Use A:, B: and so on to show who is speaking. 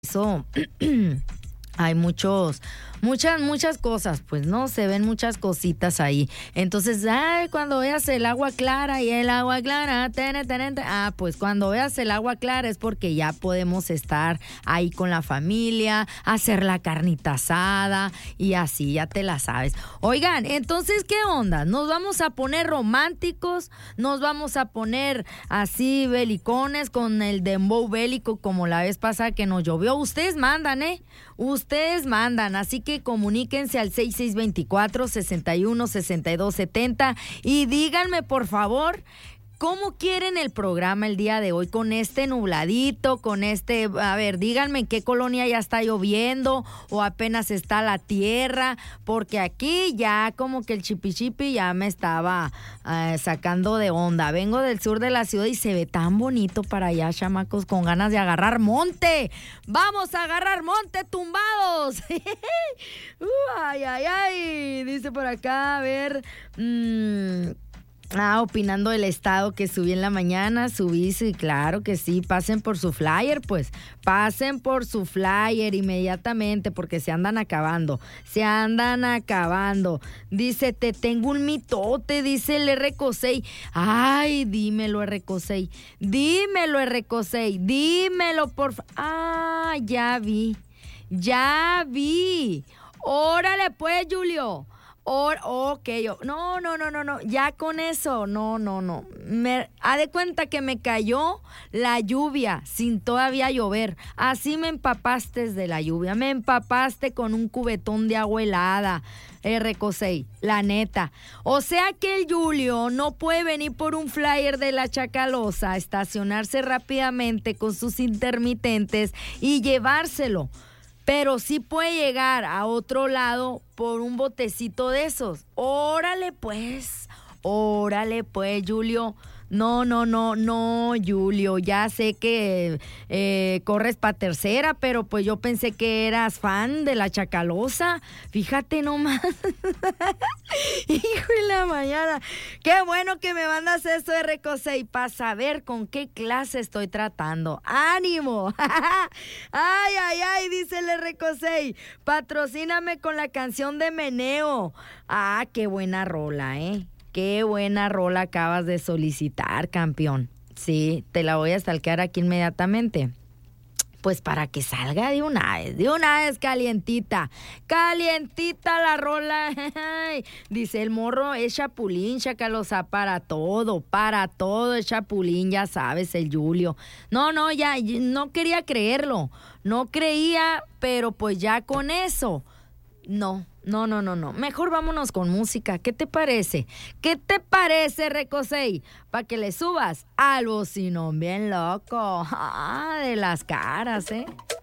A: Eso hay muchas cosas, pues, ¿no? Se ven muchas cositas ahí. Entonces, cuando veas el agua clara y el agua clara, pues cuando veas el agua clara es porque ya podemos estar ahí con la familia, hacer la carnita asada y así, ya te la sabes. Oigan, entonces, ¿qué onda? ¿Nos vamos a poner románticos? ¿Nos vamos a poner así belicones con el dembow bélico como la vez pasada que nos llovió? Ustedes mandan, Ustedes mandan, así que comuníquense al 6624-616270 y díganme, por favor, ¿cómo quieren el programa el día de hoy? Con este nubladito, a ver, díganme en qué colonia ya está lloviendo o apenas está la tierra, porque aquí ya como que el chipichipi ya me estaba sacando de onda. Vengo del sur de la ciudad y se ve tan bonito para allá, chamacos, con ganas de agarrar monte. ¡Vamos a agarrar monte, tumbados! ¡Ay, ay, ay! Dice por acá, a ver... opinando del estado que subí en la mañana, sí, claro que sí, pasen por su flyer, pues, pasen por su flyer inmediatamente porque se andan acabando. Dice, te tengo un mitote, dice el R-Cosey. Ay, dímelo, R-Cosey, dímelo, por favor. Ya vi. Órale, pues, Julio. No, ya con eso, no. Haz de cuenta que me cayó la lluvia sin todavía llover. Así me empapaste de la lluvia, me empapaste con un cubetón de agua helada, R-Cosey, la neta. O sea que el Julio no puede venir por un flyer de la Chacalosa, estacionarse rápidamente con sus intermitentes y llevárselo. Pero sí puede llegar a otro lado por un botecito de esos. Órale pues, Julio. No, Julio, ya sé que corres para tercera, pero pues yo pensé que eras fan de la Chacalosa. Fíjate nomás. Hijo de la mañana. Qué bueno que me mandas eso, R-Cosey, para saber con qué clase estoy tratando. ¡Ánimo! Ay, dice el R-Cosey. Patrocíname con la canción de Meneo. Qué buena rola, Qué buena rola acabas de solicitar, campeón. Sí, te la voy a stalkear aquí inmediatamente. Pues para que salga de una vez, calientita la rola. Dice el morro, es chapulín, Chacalosa, para todo es chapulín, ya sabes, el Julio. No, ya, no quería creerlo, pero pues ya con eso, no. Mejor vámonos con música. ¿Qué te parece, R-Cosey? Para que le subas al bocinón bien loco. De las caras,